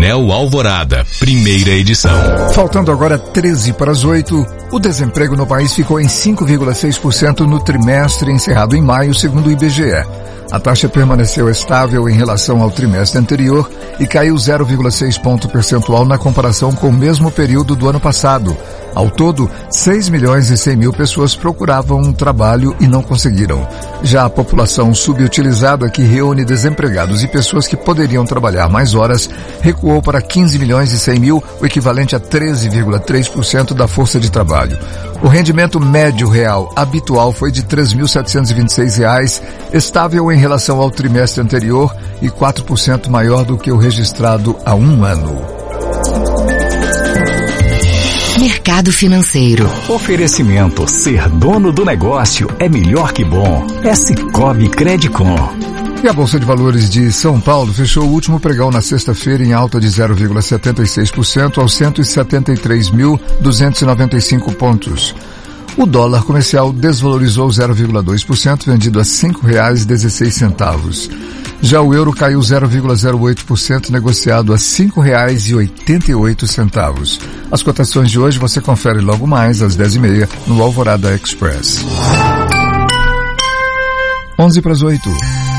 Painel Alvorada, primeira edição. Faltando agora 13 para as 8, o desemprego no país ficou em 5,6% no trimestre encerrado em maio, segundo o IBGE. A taxa permaneceu estável em relação ao trimestre anterior e caiu 0,6 ponto percentual na comparação com o mesmo período do ano passado. Ao todo, 6 milhões e 100 mil pessoas procuravam um trabalho e não conseguiram. Já a população subutilizada, que reúne desempregados e pessoas que poderiam trabalhar mais horas, recuou para 15 milhões e 100 mil, o equivalente a 13,3% da força de trabalho. O rendimento médio real habitual foi de R$ 3.726, estável em relação ao trimestre anterior e 4% maior do que o registrado há um ano. Mercado Financeiro. Oferecimento: ser dono do negócio é melhor que bom. É Sicoob Credicom. E a Bolsa de Valores de São Paulo fechou o último pregão na sexta-feira em alta de 0,76% aos 173.295 pontos. O dólar comercial desvalorizou 0,2%, vendido a R$ 5,16. Já o euro caiu 0,08%, negociado a R$ 5,88. As cotações de hoje você confere logo mais às 10h30 no Alvorada Express. 11 para as 8.